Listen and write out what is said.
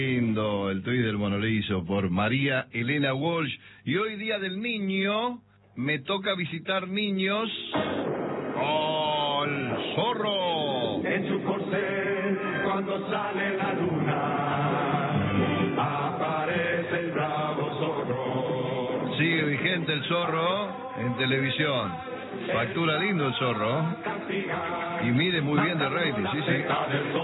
Lindo el tuit del monolizo por María Elena Walsh. Y hoy día del niño, me toca visitar niños. ¡Oh, el zorro! En su corcel, cuando sale la luna, aparece el bravo zorro. Sigue vigente el zorro en televisión. Factura lindo el zorro. Y mide muy bien de rating, sí, sí.